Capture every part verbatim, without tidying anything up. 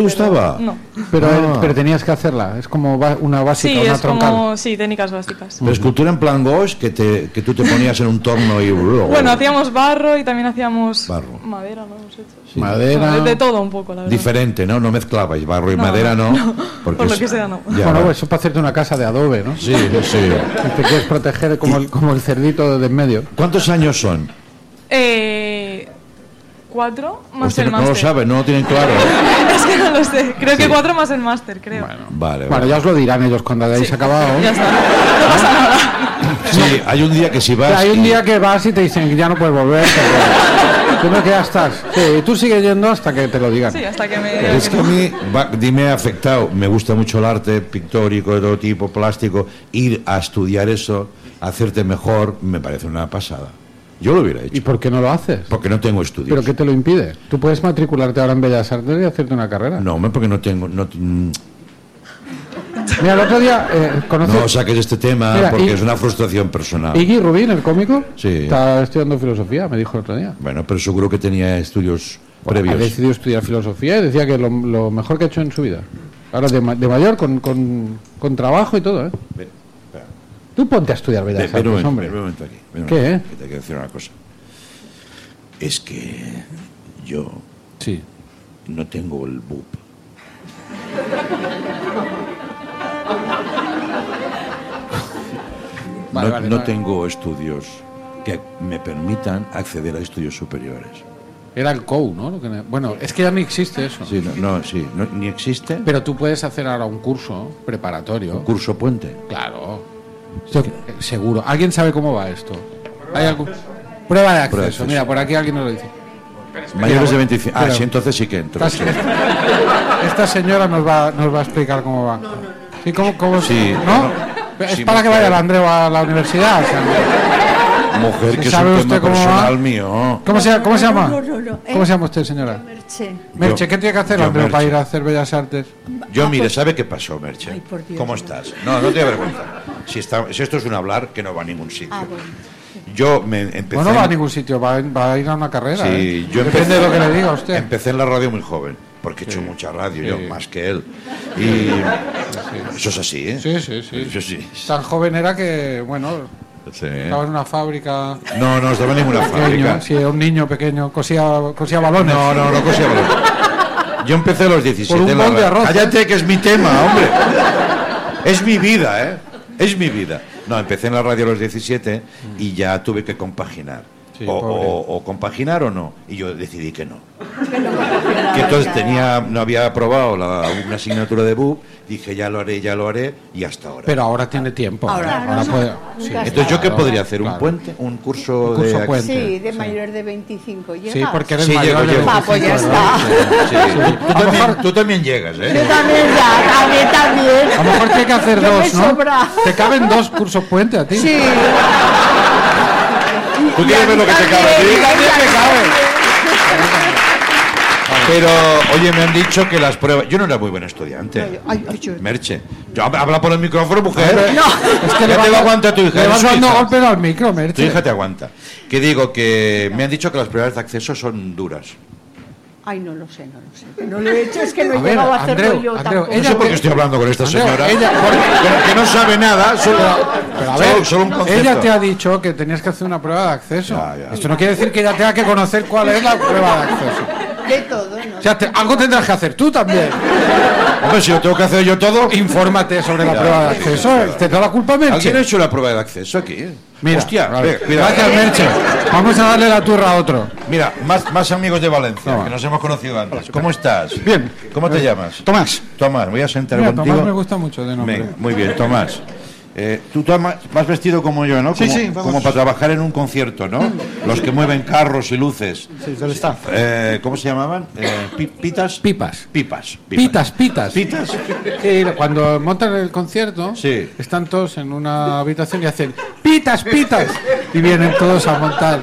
gustaba? No. Pero, Ah. pero tenías que hacerla. Es como ba- una básica, Sí, una es troncal. como... Sí, técnicas básicas. Pero escultura en plan gauche, que, te, que tú te ponías en un torno y... Bueno, hacíamos barro y también hacíamos Barro. madera, ¿no? Hemos hecho. Sí. Madera. Bueno, de, de todo un poco, la verdad. Diferente, ¿no? No mezclabais barro y No, madera, ¿no? no. Porque Por lo es- que sea, no. Ya, Bueno, va. pues eso para hacerte una casa de adobe, ¿no? Sí, sí. Si te quieres proteger como el, como el cerdito de en medio. ¿Cuántos años son? Eh, cuatro más Usted el no lo máster. sabe, no lo tienen claro. ¿eh? Es que no lo sé. Creo Sí. que cuatro más el máster, creo. Vale, Bueno, vale. ya os lo dirán ellos cuando hayáis Sí. acabado. Ya está. No pasa nada. Sí, hay un día que si vas... Hay un y- día que vas y te dicen que ya no puedes volver. Pero tú no que ya estás. Sí, tú sigues yendo hasta que te lo digan. Sí, hasta que me digan Es que a mí, va, dime, ha afectado. Me gusta mucho el arte pictórico de todo tipo, plástico. Ir a estudiar eso, hacerte mejor, me parece una pasada. Yo lo hubiera ¿Y hecho. por qué no lo haces? Porque no tengo estudios. ¿Pero qué te lo impide? Tú puedes matricularte ahora en Bellas Artes y hacerte una carrera. No, hombre, porque no tengo... No, mm, Mira, el otro día eh, conoces no saques este tema Mira, porque y- es una frustración personal. Iggy Rubin, el cómico. Sí. Está estudiando filosofía, me dijo el otro día. Bueno, pero seguro que tenía estudios Ha previos. decidido estudiar filosofía y decía que lo, lo mejor que ha hecho en su vida. Ahora de, ma- de mayor, con, con, con trabajo y todo, ¿eh? Ven, espera. Tú ponte a estudiar Ven, Bellas ven un Artes, momento, hombre. ven un momento aquí. ven un ¿Qué, momento, eh? que te quiero decir una cosa. Es que yo Sí. no tengo el B U P. Vale, no vale, no vale. tengo estudios que me permitan acceder a estudios superiores. Era el C O U, ¿no? Lo que ne- Bueno, es que ya no existe eso. Sí, no, no, sí, no- ni existe Pero tú puedes hacer ahora un curso preparatorio. un curso puente. Claro. Esto, eh, seguro. ¿Alguien sabe cómo va esto? ¿Hay algún... Prueba de acceso. Prueba de acceso. Mira, por aquí alguien nos lo dice. Mayores de bueno, veinticinco. Ah, pero- sí, entonces sí que entro. Esta, sí. esta señora nos va, nos va a explicar cómo va. ¿Sí? ¿Cómo, cómo, Sí. ¿No? Es Sí, para que mujer. vaya el Andreu a la universidad. o sea, Mujer, que es ¿Sabe un usted tema cómo va? personal mío. ¿Cómo se, cómo se llama? No, no, no. ¿Cómo Eh, se llama usted, señora? Merche. Merche, ¿qué tiene que hacer yo, Andreu para Merche. ir a hacer Bellas Artes? Yo, Ah, mire, pues- ¿sabe qué pasó, Merche? Ay, por Dios. ¿Cómo estás? No, no te vergüenza. Si, está, si esto es un hablar que no va a ningún sitio. Ah, bueno. Yo me empecé... Bueno, no va a ningún sitio, va, va a ir a una carrera. Sí, ¿eh? yo Depende empecé- de lo que le diga a usted. Empecé en la radio muy joven, porque he hecho mucha radio, yo Sí. más que él. Y eso es así, ¿eh? Sí, sí, sí. Eso sí. Tan joven era que, bueno, Sí. estaba en una fábrica. No, no estaba en ninguna fábrica. Pequeño, sí, un niño pequeño, cosía, cosía balones. No, no, no cosía balón. Yo empecé a los diecisiete. Por un en la bol de radio. arroz. Cállate, que es mi tema, hombre. Es mi vida, ¿eh? Es mi vida. No, empecé en la radio a los diecisiete y ya tuve que compaginar. Sí, o, pobre. o- o compaginar o no. Y yo decidí que no. Que entonces tenía, no había aprobado la, una asignatura de B U P. Dije, ya lo haré, ya lo haré. Y hasta ahora. Pero ahora tiene tiempo. Ahora, ahora no, puede. no, sí. nunca Entonces, ¿yo qué Claro, podría hacer? ¿Un claro. puente? ¿Un curso, Un curso de puente. Sí, de Sí. mayor de veinticinco. ¿Llegas? Sí, porque eres Sí, mayor llego, de llego. Ah, pues ya veinticinco, está. ¿verdad? Sí. Tú, también, tú también llegas, Yo ¿eh? también ya, a mí también. A lo mejor tiene que hacer Yo me dos, ¿no? sobra. Te caben dos cursos puente a ti. Sí. ¿Tú Y quieres a ver mí lo que te también, cabe a ti? y a mí también. Pero, oye, me han dicho que las pruebas... Yo no era muy buen estudiante. Ay, ay, ay, yo- Merche. Yo, habla por el micrófono, mujer. No. Es que Ya le te vas, lo aguanta tu hija. le vas es su dando hija. golpes al micro, Tu Merche. hija te aguanta. Que digo que me han dicho que las pruebas de acceso son duras. Ay, no lo sé, no lo sé. No lo he hecho, es que no he A ver, llegado a hacerlo Andreu, yo Andreu, tampoco. No ella sé por te- qué estoy hablando con esta Andreu, señora. ella- que, que no sabe nada, solo, Pero a solo- ver, solo un concepto. ella te ha dicho que tenías que hacer una prueba de acceso. Ya, ya. Esto no quiere decir que ella tenga que conocer cuál es la prueba de acceso. De todo, ¿no? O sea, te- algo tendrás que hacer tú también. Hombre, si lo tengo que hacer yo todo... Infórmate sobre la Ya, prueba de sí, acceso. sí, sí. ¿Te da la culpa, Merche? ¿Alguien ha hecho la prueba de acceso aquí? Mira, Hostia, a ver, ve, cuidado. gracias, Merche. Vamos a darle la turra a otro. Mira, más, más amigos de Valencia, Toma. que nos hemos conocido antes. ¿Cómo estás? Bien. ¿Cómo te llamas? Tomás. Tomás, voy a sentar Mira, contigo. Tomás me gusta mucho de nombre. Venga, muy bien, Tomás. Eh, tú Tomás, vas vestido como yo, ¿no? Sí, como, sí, vamos. como para trabajar en un concierto, ¿no? Los que mueven carros y luces. Sí, del staff. Eh, ¿Cómo se llamaban? Eh, pi- ¿Pitas? Pipas. Pipas. Pitas, pitas. Pitas. Sí, cuando montan el concierto, Sí. están todos en una habitación y hacen pitas, pitas. Y vienen todos a montar.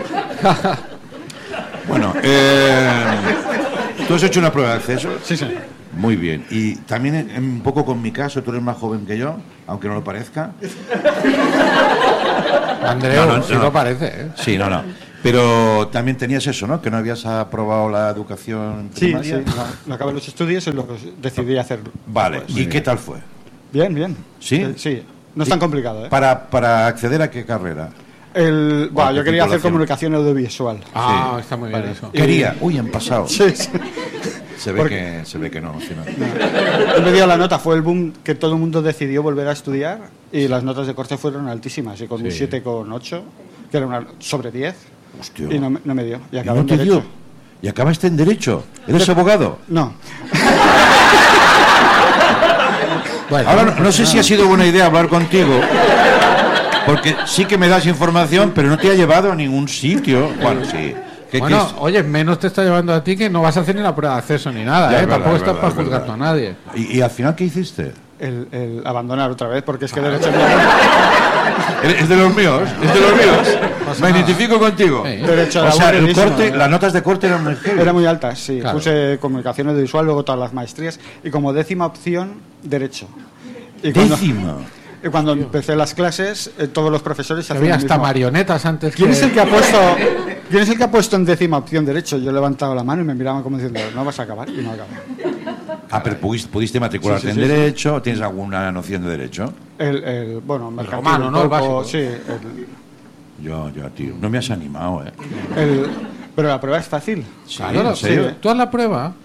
Bueno, eh, ¿tú has hecho una prueba de acceso? Sí, sí. Muy bien. Y también en- en un poco con mi caso, tú eres más joven que yo, aunque no lo parezca. Andreu, No, no, sí no. lo parece, ¿eh? Sí, no, no. Pero también tenías eso, ¿no? Que no habías aprobado la educación Sí, primaria. sí, no, no acabé los estudios y luego decidí hacerlo. Vale, Pues, ¿y qué tal fue? Bien, bien. ¿Sí? Eh, Sí, no es tan complicado, ¿eh? Para, para acceder a qué carrera. El, bueno, ¿qué yo quería hacer titulación? comunicación audiovisual. Ah, Sí. está muy bien eso. Quería, uy, en pasado. Sí, sí. Se ve Porque- que se ve que no. sí, no. Y me dio la nota, fue el boom que todo el mundo decidió volver a estudiar y las notas de corte fueron altísimas y con un siete coma ocho, que era una sobre diez, Hostia. y no, me- no me dio. Y ¿Y acabé no en te Derecho. dio? ¿Y acabaste en Derecho? ¿Eres abogado? No, Bueno, Ahora no, no sé si ha sido buena idea hablar contigo, porque sí que me das información, pero no te ha llevado a ningún sitio. Bueno, sí. ¿Qué- bueno, qué es? oye, menos te está llevando a ti que no vas a hacer ni la prueba de acceso ni nada, Ya, ¿eh? es verdad, Tampoco es estás verdad, para es juzgar verdad. tú a nadie. ¿Y, y al final qué hiciste? el, el abandonar otra vez, porque es que Derecho Es de los míos, es de los míos. Me identifico contigo. Sí. Derecho O era sea, el buenísimo, corte, ¿no? las notas de corte eran muy heavy. era muy alta, sí. Claro. Puse comunicación audiovisual, luego todas las maestrías y como décima opción, Derecho. Y cuando, Décima. y cuando empecé las clases, eh, todos los profesores hacían Había lo hasta mismo. marionetas antes ¿Quién que... es el que ha puesto ¿Quién es el que ha puesto en décima opción Derecho? Yo he levantado la mano y me miraban como diciendo, no vas a acabar, y no acabé. Ah, pero pudiste, pudiste matricularte Sí, sí, en sí, sí. Derecho. ¿Tienes alguna noción de Derecho? El, el bueno, mercantil, romano, un ¿no? El poco, básico. sí, el, Yo, yo, tío. No me has animado, ¿eh? el- pero la prueba es fácil. Sí, Claro, ¿en serio? sí. Tú haz la prueba